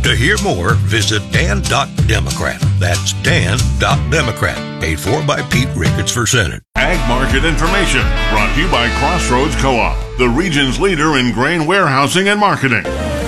To hear more, visit dan.democrat. That's dan.democrat. Paid for by Pete Ricketts for Senate. Ag market information brought to you by Crossroads Co-op, the region's leader in grain warehousing and marketing.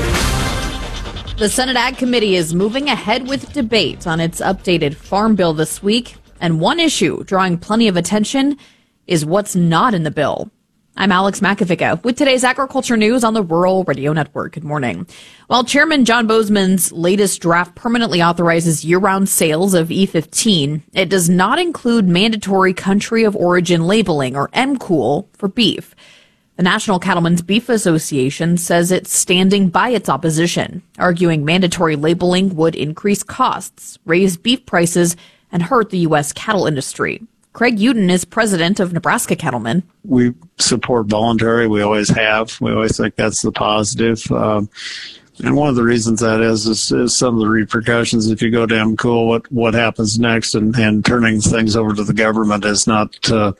The Senate Ag Committee is moving ahead with debate on its updated farm bill this week. And one issue drawing plenty of attention is what's not in the bill. I'm Alex Makovica with today's agriculture news on the Rural Radio Network. Good morning. While Chairman John Bozeman's latest draft permanently authorizes year-round sales of E15, it does not include mandatory country of origin labeling, or MCOOL, for beef. The National Cattlemen's Beef Association says it's standing by its opposition, arguing mandatory labeling would increase costs, raise beef prices, and hurt the U.S. cattle industry. Craig Uden is president of Nebraska Cattlemen. We support voluntary. We always have. We always think that's the positive. And one of the reasons that is some of the repercussions. If you go to MCOOL, what happens next, and turning things over to the government is not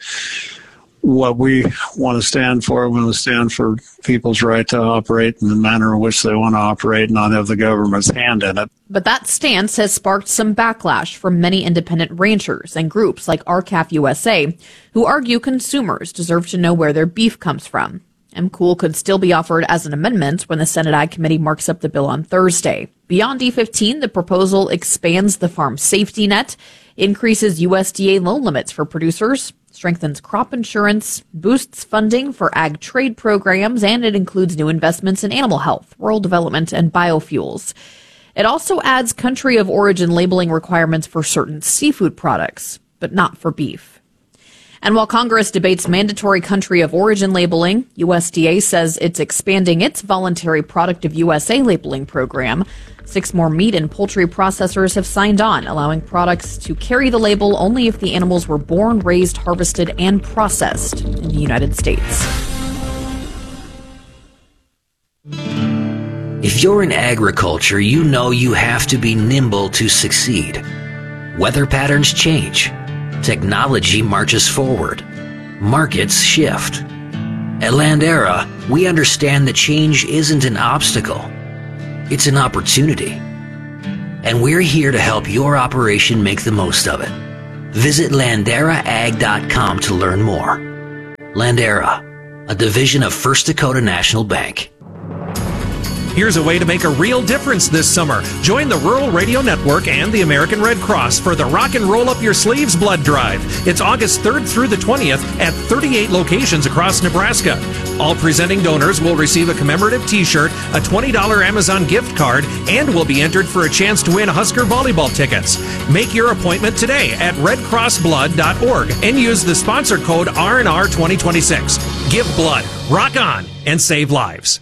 what we want to stand for. We want to stand for people's right to operate in the manner in which they want to operate, and not have the government's hand in it. But that stance has sparked some backlash from many independent ranchers and groups like RCAF USA, who argue consumers deserve to know where their beef comes from. MCOOL could still be offered as an amendment when the Senate Ag Committee marks up the bill on Thursday. Beyond E15, the proposal expands the farm safety net, increases USDA loan limits for producers, strengthens crop insurance, boosts funding for ag trade programs, and it includes new investments in animal health, rural development, and biofuels. It also adds country of origin labeling requirements for certain seafood products, but not for beef. And while Congress debates mandatory country of origin labeling, USDA says it's expanding its voluntary Product of USA labeling program. 6 more meat and poultry processors have signed on, allowing products to carry the label only if the animals were born, raised, harvested, and processed in the United States. If you're in agriculture, you know you have to be nimble to succeed. Weather patterns change. Technology marches forward. Markets shift. At Landera, we understand that change isn't an obstacle. It's an opportunity. And we're here to help your operation make the most of it. Visit LanderaAg.com to learn more. Landera, a division of First Dakota National Bank. Here's a way to make a real difference this summer. Join the Rural Radio Network and the American Red Cross for the Rock and Roll Up Your Sleeves Blood Drive. It's August 3rd through the 20th at 38 locations across Nebraska. All presenting donors will receive a commemorative t-shirt, a $20 Amazon gift card, and will be entered for a chance to win Husker volleyball tickets. Make your appointment today at redcrossblood.org and use the sponsor code RNR 2026. Give blood, rock on, and save lives.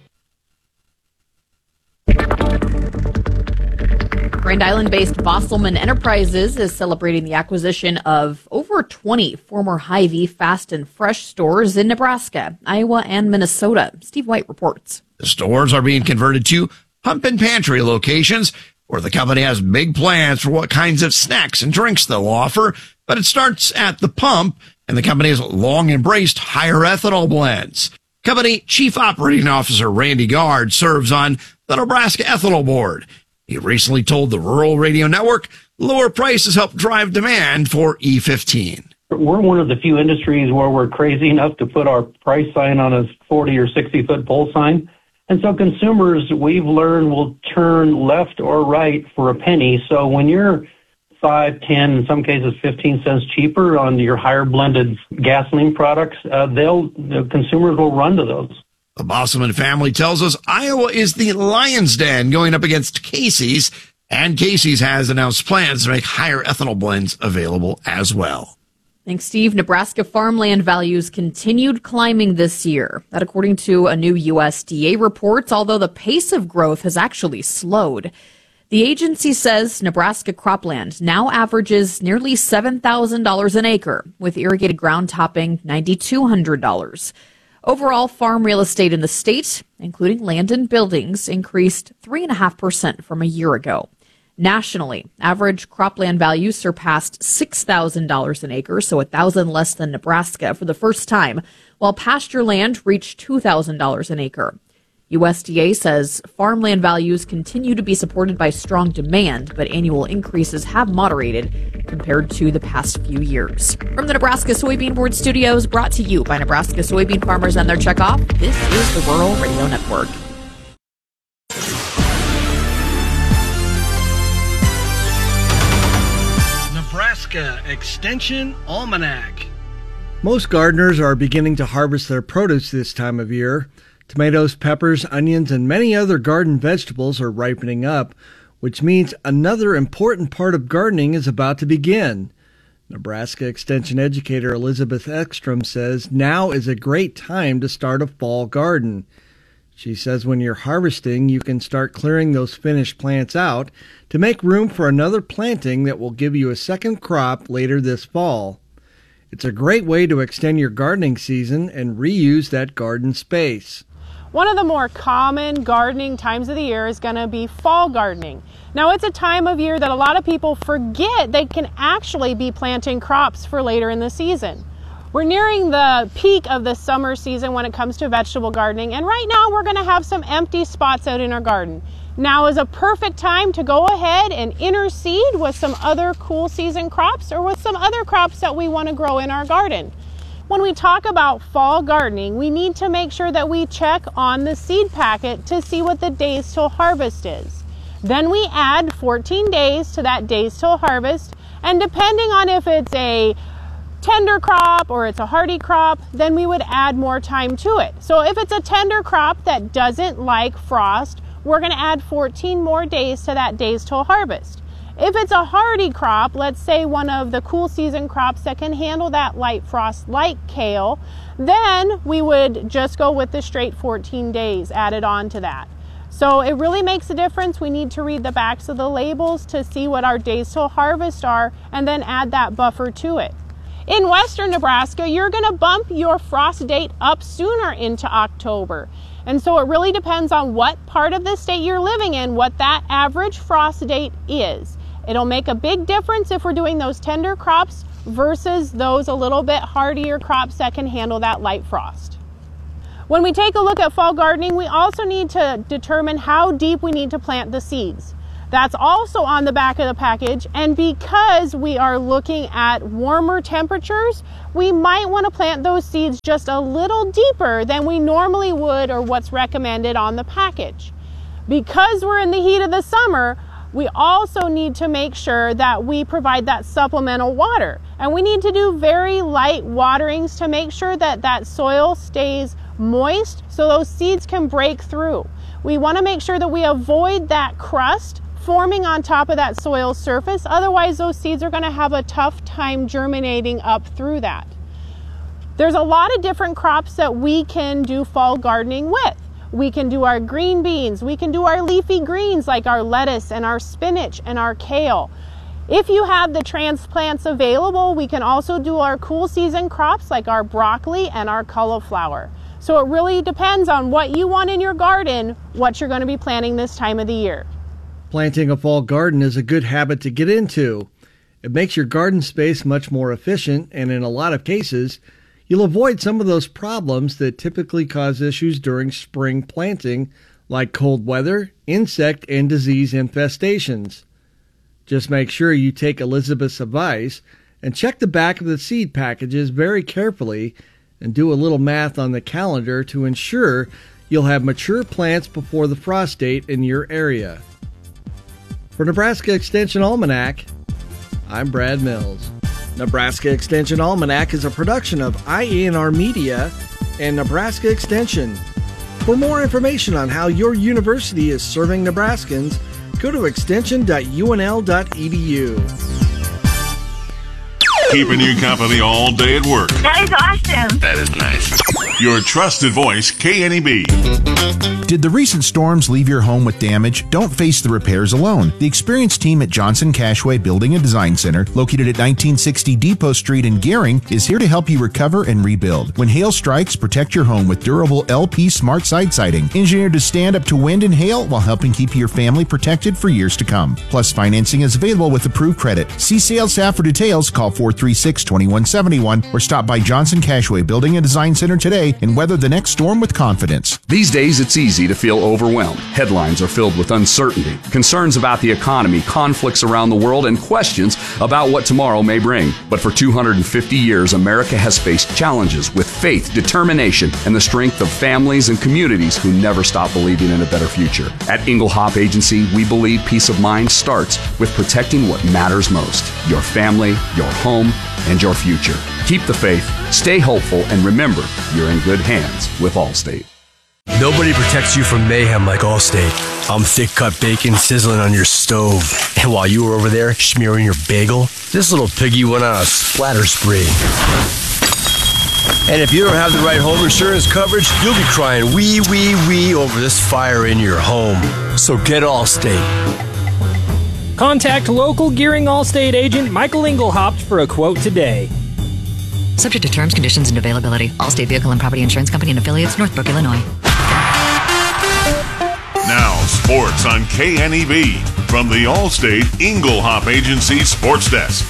Grand Island-based Bosselman Enterprises is celebrating the acquisition of over 20 former Hy-Vee fast and fresh stores in Nebraska, Iowa, and Minnesota. Steve White reports. The stores are being converted to pump and pantry locations, where the company has big plans for what kinds of snacks and drinks they'll offer. But it starts at the pump, and the company has long embraced higher ethanol blends. Company Chief Operating Officer Randy Gard serves on the Nebraska Ethanol Board. He recently told the Rural Radio Network lower prices help drive demand for E15. We're one of the few industries where we're crazy enough to put our price sign on a 40 or 60-foot pole sign. And so consumers, we've learned, will turn left or right for a penny. So when you're 5, 10, in some cases 15 cents cheaper on your higher blended gasoline products, the consumers will run to those. The Bosselman family tells us Iowa is the lion's den going up against Casey's, and Casey's has announced plans to make higher ethanol blends available as well. Thanks, Steve. Nebraska farmland values continued climbing this year. That according to a new USDA report, although the pace of growth has actually slowed. The agency says Nebraska cropland now averages nearly $7,000 an acre, with irrigated ground topping $9,200. Overall, farm real estate in the state, including land and buildings, increased 3.5% from a year ago. Nationally, average cropland values surpassed $6,000 an acre, so $1,000 less than Nebraska for the first time, while pasture land reached $2,000 an acre. USDA says farmland values continue to be supported by strong demand, but annual increases have moderated compared to the past few years. From the Nebraska Soybean Board Studios, brought to you by Nebraska soybean farmers and their checkoff, this is the Rural Radio Network. Nebraska Extension Almanac. Most gardeners are beginning to harvest their produce this time of year. Tomatoes, peppers, onions, and many other garden vegetables are ripening up, which means another important part of gardening is about to begin. Nebraska Extension educator Elizabeth Ekstrom says now is a great time to start a fall garden. She says when you're harvesting, you can start clearing those finished plants out to make room for another planting that will give you a second crop later this fall. It's a great way to extend your gardening season and reuse that garden space. One of the more common gardening times of the year is going to be fall gardening. Now, it's a time of year that a lot of people forget they can actually be planting crops for later in the season. We're nearing the peak of the summer season when it comes to vegetable gardening, and right now we're going to have some empty spots out in our garden. Now is a perfect time to go ahead and interseed with some other cool season crops or with some other crops that we want to grow in our garden. When we talk about fall gardening, we need to make sure that we check on the seed packet to see what the days till harvest is. Then we add 14 days to that days till harvest, and depending on if it's a tender crop or it's a hardy crop, then we would add more time to it. So if it's a tender crop that doesn't like frost, we're going to add 14 more days to that days till harvest. If it's a hardy crop, let's say one of the cool season crops that can handle that light frost like kale, then we would just go with the straight 14 days added on to that. So it really makes a difference. We need to read the backs of the labels to see what our days till harvest are and then add that buffer to it. In western Nebraska, you're going to bump your frost date up sooner into October. And so it really depends on what part of the state you're living in, what that average frost date is. It'll make a big difference if we're doing those tender crops versus those a little bit hardier crops that can handle that light frost. When we take a look at fall gardening, we also need to determine how deep we need to plant the seeds. That's also on the back of the package, and because we are looking at warmer temperatures, we might want to plant those seeds just a little deeper than we normally would or what's recommended on the package. Because we're in the heat of the summer, we also need to make sure that we provide that supplemental water, and we need to do very light waterings to make sure that that soil stays moist so those seeds can break through. We want to make sure that we avoid that crust forming on top of that soil surface. Otherwise, those seeds are going to have a tough time germinating up through that. There's a lot of different crops that we can do fall gardening with. We can do our green beans, we can do our leafy greens like our lettuce and our spinach and our kale. If you have the transplants available, we can also do our cool season crops like our broccoli and our cauliflower. So it really depends on what you want in your garden, what you're going to be planting this time of the year. Planting a fall garden is a good habit to get into. It makes your garden space much more efficient, and in a lot of cases, you'll avoid some of those problems that typically cause issues during spring planting, like cold weather, insect and disease infestations. Just make sure you take Elizabeth's advice and check the back of the seed packages very carefully and do a little math on the calendar to ensure you'll have mature plants before the frost date in your area. For Nebraska Extension Almanac, I'm Brad Mills. Nebraska Extension Almanac is a production of IANR Media and Nebraska Extension. For more information on how your university is serving Nebraskans, go to extension.unl.edu. Keeping you company all day at work. That is awesome. That is nice. Your trusted voice, KNEB. Did the recent storms leave your home with damage? Don't face the repairs alone. The experienced team at Johnson Cashway Building and Design Center, located at 1960 Depot Street in Gering, is here to help you recover and rebuild. When hail strikes, protect your home with durable LP Smart Side Siding, engineered to stand up to wind and hail while helping keep your family protected for years to come. Plus, financing is available with approved credit. See sales staff for details. Call 436-2171 or stop by Johnson Cashway Building and Design Center today today and weather the next storm with confidence. These days, it's easy to feel overwhelmed. Headlines are filled with uncertainty, concerns about the economy, conflicts around the world, and questions about what tomorrow may bring. But for 250 years, America has faced challenges with faith, determination, and the strength of families and communities who never stop believing in a better future. At Inglehop Agency, we believe peace of mind starts with protecting what matters most: your family, your home, and your future. Keep the faith, stay hopeful, and remember, you're in good hands with Allstate. Nobody protects you from mayhem like Allstate. I'm thick-cut bacon sizzling on your stove. And while you were over there smearing your bagel, this little piggy went on a splatter spree. And if you don't have the right home insurance coverage, you'll be crying wee, wee, wee over this fire in your home. So get Allstate. Contact local Gearing Allstate agent Michael Inglehop for a quote today. Subject to terms, conditions, and availability. Allstate Vehicle and Property Insurance Company and Affiliates, Northbrook, Illinois. Now, sports on KNEB from the Allstate Inglehop Agency Sports Desk.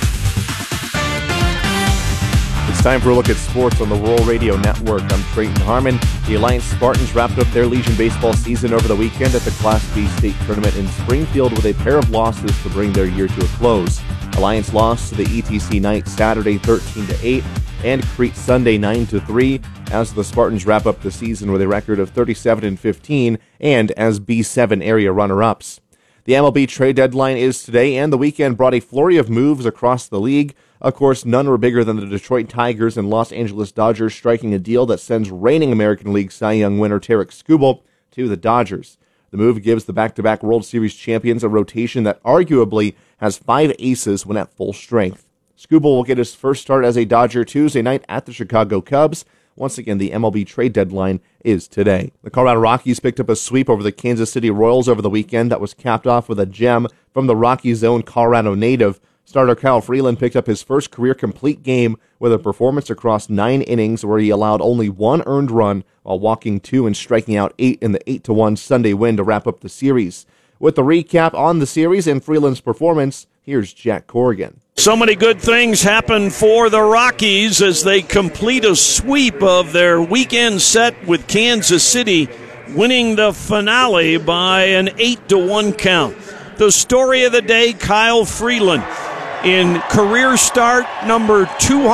It's time for a look at sports on the Rural Radio Network. I'm Trayton Harmon. The Alliance Spartans wrapped up their Legion baseball season over the weekend at the Class B state tournament in Springfield with a pair of losses to bring their year to a close. Alliance lost to the ETC Knights Saturday 13-8 and Crete Sunday 9-3 as the Spartans wrap up the season with a record of 37-15 and as B7 area runner-ups. The MLB trade deadline is today, and the weekend brought a flurry of moves across the league. Of course, none were bigger than the Detroit Tigers and Los Angeles Dodgers striking a deal that sends reigning American League Cy Young winner Tarek Skubal to the Dodgers. The move gives the back-to-back World Series champions a rotation that arguably has 5 aces when at full strength. Skubal will get his first start as a Dodger Tuesday night at the Chicago Cubs. Once again, the MLB trade deadline is today. The Colorado Rockies picked up a sweep over the Kansas City Royals over the weekend that was capped off with a gem from the Rockies' own Colorado native. Starter Kyle Freeland picked up his first career complete game with a performance across 9 innings where he allowed only 1 earned run while walking 2 and striking out 8 in the 8-1 Sunday win to wrap up the series. With the recap on the series and Freeland's performance, here's Jack Corrigan. So many good things happen for the Rockies as they complete a sweep of their weekend set with Kansas City, winning the finale by an 8-1 count. The story of the day, Kyle Freeland. In career start number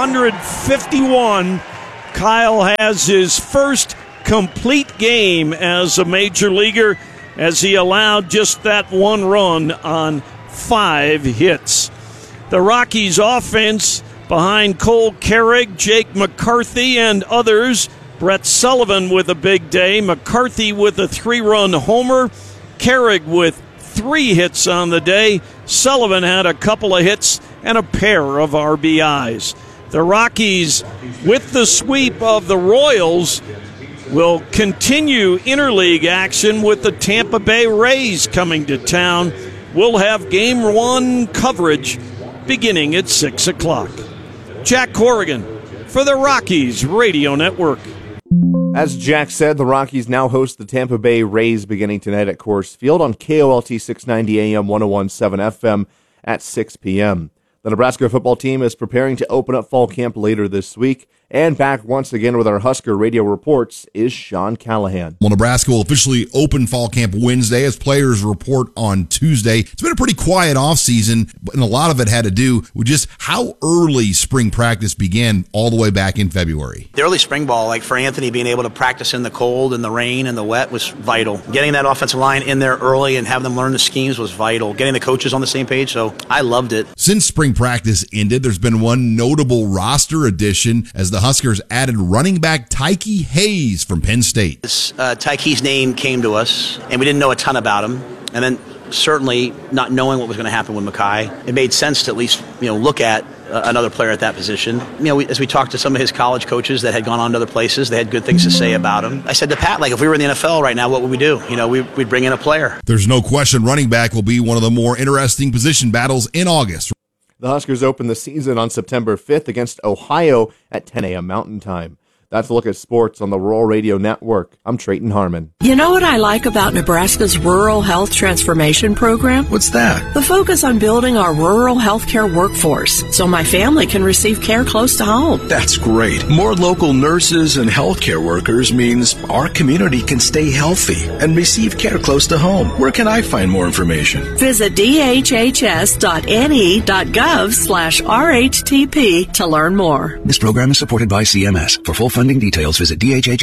251, Kyle has his first complete game as a major leaguer as he allowed just that 1 run on 5 hits. The Rockies offense behind Cole Carrig, Jake McCarthy, and others. Brett Sullivan with a big day. McCarthy with a 3-run homer. Carrig with 3 hits on the day. Sullivan had a couple of hits and a pair of RBIs. The Rockies, with the sweep of the Royals, will continue interleague action with the Tampa Bay Rays coming to town. We'll have Game 1 coverage beginning at 6 o'clock. Jack Corrigan for the Rockies Radio Network. As Jack said, the Rockies now host the Tampa Bay Rays beginning tonight at Coors Field on KOLT 690 AM 101.7 FM at 6 p.m. The Nebraska football team is preparing to open up fall camp later this week. And back once again with our Husker Radio reports is Sean Callahan. Well, Nebraska will officially open fall camp Wednesday as players report on Tuesday. It's been a pretty quiet offseason, and a lot of it had to do with just how early spring practice began all the way back in February. The early spring ball, like for Anthony, being able to practice in the cold and the rain and the wet was vital. Getting that offensive line in there early and have them learn the schemes was vital. Getting the coaches on the same page, so I loved it. Since spring practice ended, there's been one notable roster addition as the Huskers added running back Tyke Hayes from Penn State. Tyke's name came to us, and we didn't know a ton about him. And then certainly not knowing what was going to happen with Mackay, it made sense to at least look at another player at that position. As we talked to some of his college coaches that had gone on to other places, they had good things to say about him. I said to Pat, if we were in the NFL right now, what would we do? We'd bring in a player. There's no question running back will be one of the more interesting position battles in August. The Huskers open the season on September 5th against Ohio at 10 a.m. Mountain Time. That's a look at sports on the Rural Radio Network. I'm Trayton Harmon. You know what I like about Nebraska's Rural Health Transformation Program? What's that? The focus on building our rural healthcare workforce so my family can receive care close to home. That's great. More local nurses and healthcare workers means our community can stay healthy and receive care close to home. Where can I find more information? Visit dhhs.ne.gov/RHTP to learn more. This program is supported by CMS. For full funding details, visit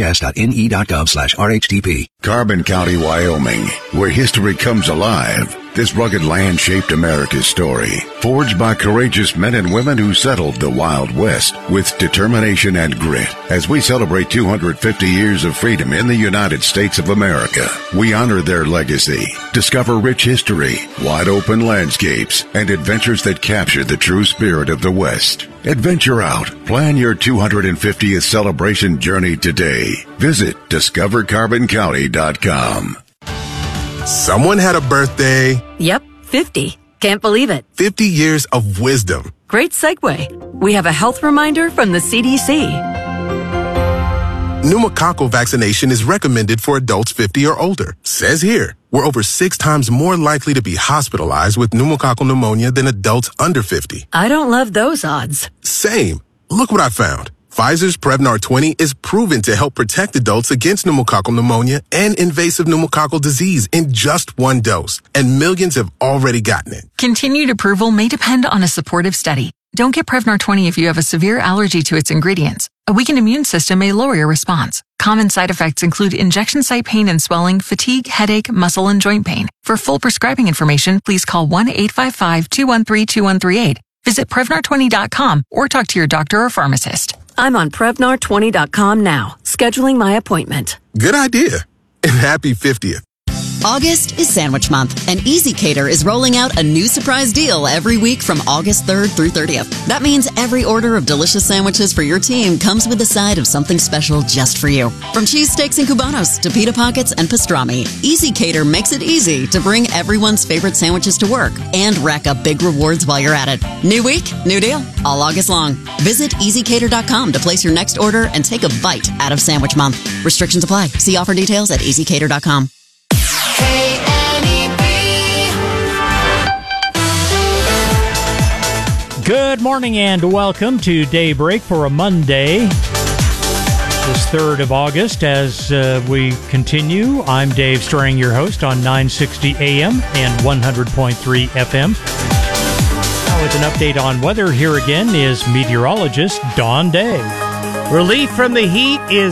dhhs.ne.gov/RHTP. Carbon County, Wyoming, where history comes alive. This rugged land shaped America's story, forged by courageous men and women who settled the Wild West with determination and grit. As we celebrate 250 years of freedom in the United States of America, we honor their legacy, discover rich history, wide open landscapes, and adventures that capture the true spirit of the West. Adventure out. Plan your 250th celebration journey today. Visit discovercarboncounty.com. Someone had a birthday. Yep, 50. Can't believe it. 50 years of wisdom. Great segue. We have a health reminder from the CDC. Pneumococcal vaccination is recommended for adults 50 or older. Says here, we're over 6 times more likely to be hospitalized with pneumococcal pneumonia than adults under 50. I don't love those odds. Same. Look what I found. Pfizer's Prevnar 20 is proven to help protect adults against pneumococcal pneumonia and invasive pneumococcal disease in just 1 dose, and millions have already gotten it. Continued approval may depend on a supportive study. Don't get Prevnar 20 if you have a severe allergy to its ingredients. A weakened immune system may lower your response. Common side effects include injection site pain and swelling, fatigue, headache, muscle, and joint pain. For full prescribing information, please call 1-855-213-2138. Visit Prevnar20.com or talk to your doctor or pharmacist. I'm on Prevnar20.com now, scheduling my appointment. Good idea. And happy 50th. August is Sandwich Month, and Easy Cater is rolling out a new surprise deal every week from August 3rd through 30th. That means every order of delicious sandwiches for your team comes with a side of something special just for you. From cheesesteaks and cubanos to pita pockets and pastrami, Easy Cater makes it easy to bring everyone's favorite sandwiches to work and rack up big rewards while you're at it. New week, new deal, all August long. Visit EasyCater.com to place your next order and take a bite out of Sandwich Month. Restrictions apply. See offer details at EasyCater.com. Good morning and welcome to Daybreak for a Monday, this 3rd of August. As we continue, I'm Dave Strang, your host on 960 AM and 100.3 FM. Now with an update on weather, here again is meteorologist Dawn Day. Relief from the heat is